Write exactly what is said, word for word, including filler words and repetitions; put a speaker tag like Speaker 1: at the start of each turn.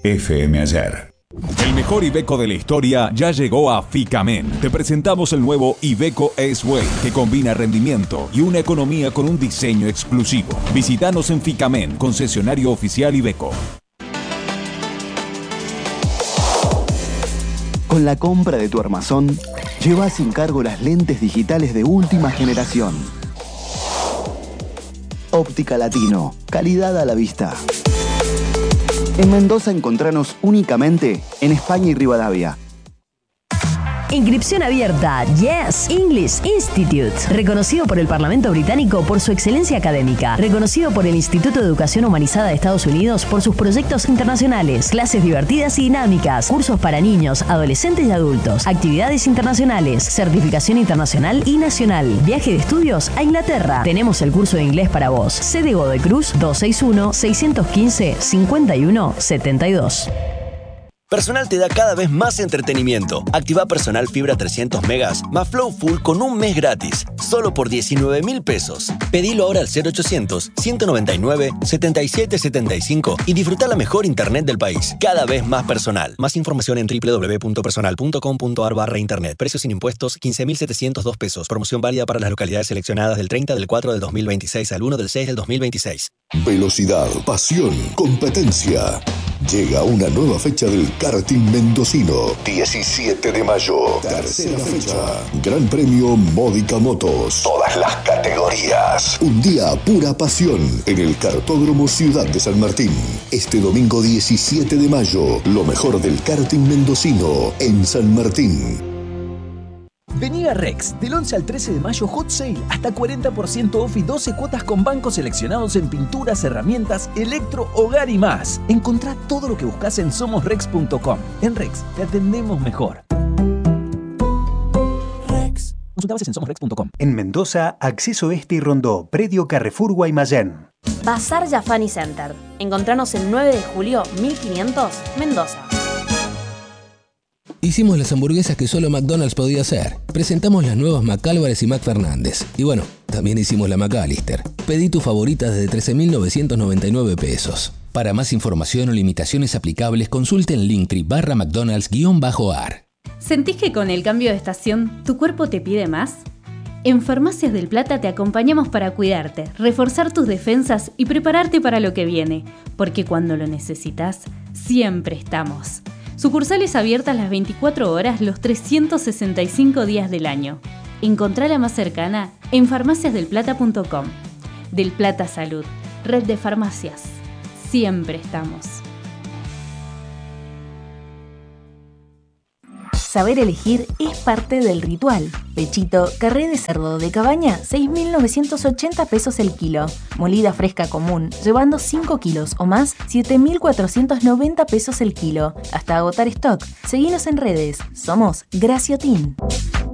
Speaker 1: F M Ayer.
Speaker 2: El mejor Iveco de la historia ya llegó a Ficamen. Te presentamos el nuevo Iveco S-Way, que combina rendimiento y una economía con un diseño exclusivo. Visítanos en Ficamen, concesionario oficial Iveco.
Speaker 3: Con la compra de tu armazón, lleva sin cargo las lentes digitales de última generación. Óptica Latino, calidad a la vista. En Mendoza encontranos únicamente en España y Rivadavia.
Speaker 4: Inscripción abierta. Yes English Institute. Reconocido por el Parlamento británico por su excelencia académica. Reconocido por el Instituto de Educación Humanizada de Estados Unidos por sus proyectos internacionales. Clases divertidas y dinámicas. Cursos para niños, adolescentes y adultos. Actividades internacionales. Certificación internacional y nacional. Viaje de estudios a Inglaterra. Tenemos el curso de inglés para vos. Sede Godoy Cruz dos seis uno, seis uno cinco, cinco uno siete dos.
Speaker 5: Personal te da cada vez más entretenimiento. Activa Personal Fibra trescientos megas más Flow Full con un mes gratis, solo por diecinueve mil pesos. Pedilo ahora al cero ochocientos, ciento noventa y nueve, setenta y siete setenta y cinco y disfruta la mejor internet del país. Cada vez más personal. Más información en doble u doble u doble u punto personal punto com punto a r barra internet. Precios sin impuestos quince mil setecientos dos pesos. Promoción válida para las localidades seleccionadas del treinta del cuatro del dos mil veintiséis al uno del seis del dos mil veintiséis.
Speaker 6: Velocidad, pasión, competencia. Llega una nueva fecha del karting mendocino. diecisiete de mayo. Tercera fecha. Gran premio Módica Motos. Todas las categorías. Un día pura pasión en el Kartódromo Ciudad de San Martín. Este domingo diecisiete de mayo. Lo mejor del karting mendocino en San Martín.
Speaker 7: Vení a Rex, del once al trece de mayo Hot Sale, hasta cuarenta por ciento off y doce cuotas con bancos seleccionados en pinturas, herramientas, electro, hogar y más. Encontrá todo lo que buscas en somos rex punto com. En Rex, te atendemos mejor. Rex. Consulta bases en somos rex punto com.
Speaker 8: En Mendoza, Acceso Este y Rondó, Predio Carrefour Guaymallén.
Speaker 9: Bazar Jafani Center. Encontranos el nueve de julio mil quinientos, Mendoza.
Speaker 10: Hicimos las hamburguesas que solo McDonald's podía hacer. Presentamos las nuevas McAlvarez y McFernández. Y bueno, también hicimos la McAllister. Pedí tu favorita desde trece mil novecientos noventa y nueve pesos. Para más información o limitaciones aplicables, consulte en Linktree barra McDonald's-AR.
Speaker 11: ¿Sentís que con el cambio de estación tu cuerpo te pide más? En Farmacias del Plata te acompañamos para cuidarte, reforzar tus defensas y prepararte para lo que viene. Porque cuando lo necesitas, siempre estamos. Sucursales abiertas las veinticuatro horas los trescientos sesenta y cinco días del año. Encontrá la más cercana en farmacias del plata punto com. Del Plata Salud, red de farmacias. Siempre estamos.
Speaker 12: Saber elegir es parte del ritual. Pechito, carré de cerdo de cabaña, seis mil novecientos ochenta pesos el kilo. Molida fresca común, llevando cinco kilos o más, siete mil cuatrocientos noventa pesos el kilo. Hasta agotar stock. Seguinos en redes. Somos Graciotin.